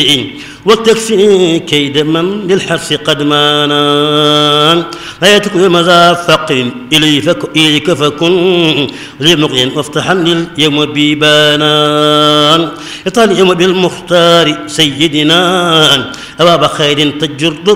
وتكفي كيد من للحرص قد مانا لا يتكون مذا فقر إليك فكن لمقر وافتحا لليوم بيبانا يطال اليوم بالمختار سيدنا أباب خير تجر